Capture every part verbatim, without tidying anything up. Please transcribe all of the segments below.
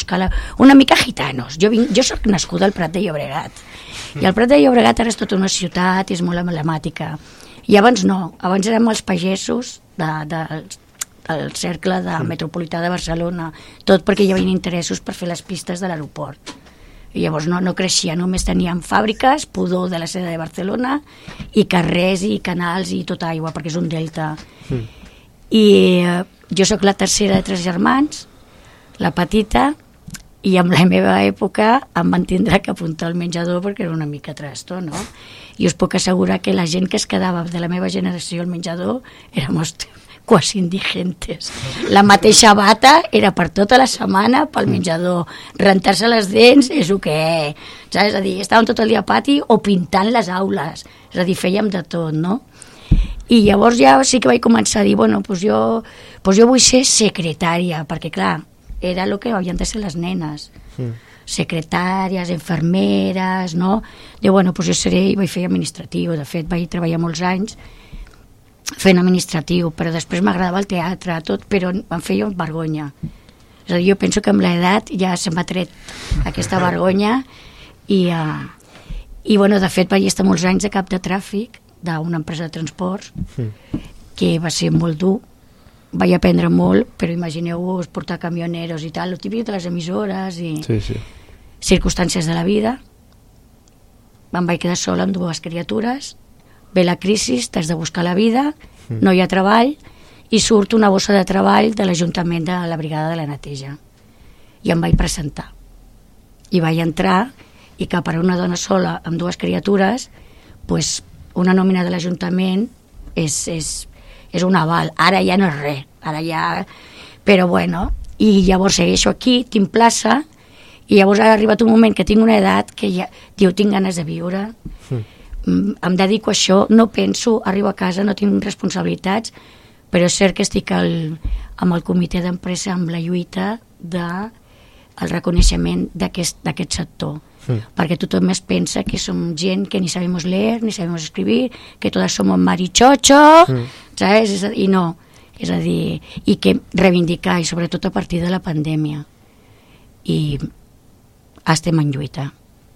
buscar la... una mica gitanos. Jo, vinc, jo soc nascuda al Prat de Llobregat, mm. i el Prat de Llobregat ara és tota una ciutat i és molt emblemàtica. I abans no, abans érem els pagesos de, de, del cercle de mm. metropolità de Barcelona, tot perquè hi havia interessos per fer les pistes de l'aeroport. I llavors no, no creixia, només teníem fàbriques, pudor de la sede de Barcelona, i carrers i canals i tota aigua, perquè és un delta. Mm. I eh, jo sóc la tercera de tres germans, la petita, i en la meva època em van tindre que apuntar al menjador perquè era una mica trasto, no? I us puc assegurar que la gent que es quedava de la meva generació al menjador érem quasi indigentes. La mateixa bata era per tota la setmana pel menjador. Rentar-se les dents és el que és. Saps? És a dir, estàvem tot el dia a pati o pintant les aules. És a dir, fèiem de tot, no? I llavors ja sí que vaig començar a dir, bueno, doncs jo, doncs jo vull ser secretària, perquè clar, era el que havien de ser les nenes. Mm. Secretàries, infermeres, no? Diu, bueno, doncs jo seré, i vaig fer administratiu. De fet, vaig treballar molts anys fent administratiu, però després m'agradava el teatre, tot, però em feia vergonya. És a dir, jo penso que amb l'edat ja se m'ha tret aquesta vergonya i, uh, i bueno, de fet vaig estar molts anys de cap de tràfic d'una empresa de transports, mm. que va ser molt dur. Vaig aprendre molt, però imagineu-vos portar camioneros i tal, el típic de les emissores i sí, sí. circumstàncies de la vida. Em vaig quedar sola amb dues criatures, ve la crisi, t'has de buscar la vida, mm. no hi ha treball, i surt una bossa de treball de l'Ajuntament de la Brigada de la Neteja. I em vaig presentar. I vaig entrar, i que per a una dona sola amb dues criatures, pues, una nòmina de l'Ajuntament és, és, és un aval. Ara ja no és res, ara ja... Però bueno, i llavors segueixo aquí, tinc plaça, i llavors ha arribat un moment que tinc una edat que ja, diu, tinc ganes de viure, mm. em dedico a això, no penso, arribo a casa, no tinc responsabilitats, però és cert que estic al, amb el comitè d'empresa, amb la lluita del de reconeixement d'aquest sector. Mm. Perquè tothom es pensa que som gent que ni sabemos leer, ni sabemos escribir, que todas somos marichocho, mm. ¿sabes? I no, és a dir, i que reivindicar, i sobretot a partir de la pandèmia. I estem en lluita.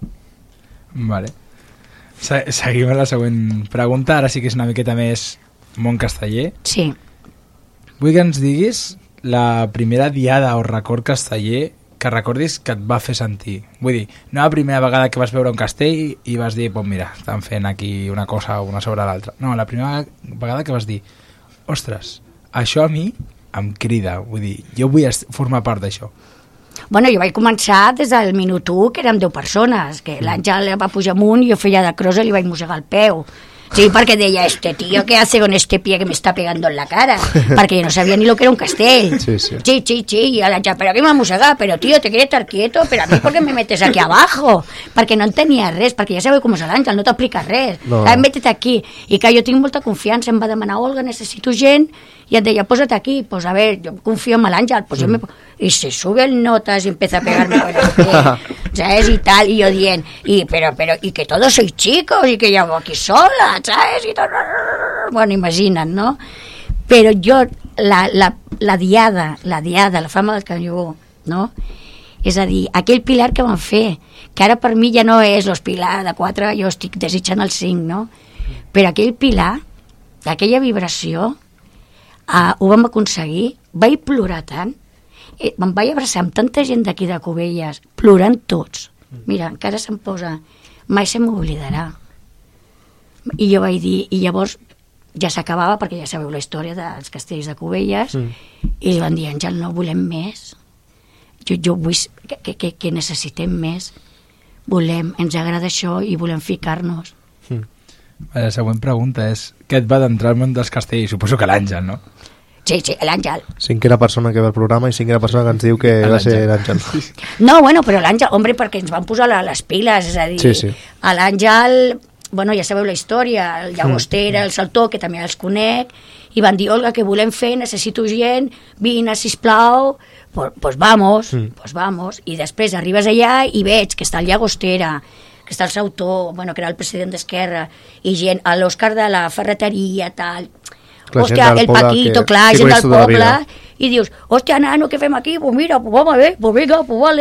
Vale. Seguim a la següent pregunta, ara sí que és una miqueta més món casteller. Sí. Vull que ens diguis la primera diada o record casteller que recordis que et va fer sentir. Vull dir, no la primera vegada que vas veure un castell i vas dir, pues mira, estan fent aquí una cosa una sobre l'altra. No, la primera vegada que vas dir, ostres, això a mi em crida, vull dir, jo vull formar part d'això. Bueno, jo vaig començar des del minut u, que érem deu persones, que l'Àngel va pujar amunt i jo feia de cross i li vaig mossegar el peu. Sí, perquè deia, este tío, ¿qué hace con este pie que me está pegando en la cara? Perquè yo no sabía ni lo que era un castell. Sí, sí. Sí, sí, sí, y l'Àngel, pero aquí me mossegar, pero tío, te quieres estar quieto, pero a mí, ¿por qué me metes aquí abajo? Perquè no entenia res, perquè ja sabeu com és l'Àngel, no t'explica res. No. Ah, métete aquí. I que jo tinc molta confiança, em va demanar, Olga, necessito gent, i et deia, posa't aquí, pues a ver, yo confío en l'Àngel, pues mm. yo me... Y se sube el notas y empieza a pegarme con el pie, ¿sabes? Y tal, y yo dient, y, pero, pero, y que todos sois chicos, y que yo hago aquí sola, ¿sabes? Y todo, bueno, imagina't, no? Però jo, la, la, la diada, la diada, la fama del Canyó, no? És a dir, aquell pilar que van fer, que ara per mi ja no és los pilar de quatre, jo estic desitjant el cinc, no? Però aquell pilar, aquella vibració, uh, ho vam aconseguir, vaig plorar tant, eh, me'n vaig abraçar amb tanta gent d'aquí de Cubelles, plorant tots. Mira, encara se'm posa, mai se m'oblidarà. I jo vaig dir, i llavors ja s'acabava, perquè ja sabeu la història dels castells de Cubelles, mm. i li van dir, Àngel, no volem més. Jo, jo vull que, que, que necessitem més. Volem, ens agrada això i volem ficar-nos. Mm. La següent pregunta és, què et va d'entrar al món dels castells? Suposo que l'Àngel, no? Sí, sí, l'Àngel. Cinquena persona que ve al programa i cinquena persona que ens diu que va ser l'Àngel. No, bueno, però l'Àngel, hombre, perquè ens van posar la, les piles, és a dir, sí, sí. a l'Àngel, bueno, ja sabeu la història, el Llagostera, el Saltó, que també els conec, i van dir, Olga, que volem fer, necessito gent, vine, sisplau, pues, pues vamos, mm. pues vamos, i després arribes allà i veig que està el Llagostera, que està el Saltó, bueno, que era el president d'Esquerra, i gent, l'Òscar de la ferreteria, tal... Hòstia, el Paquito, clar, gent del poble, i dius, hòstia, nano, què fem aquí? Pues mira, pues vamos a ver, pues venga, pues vale.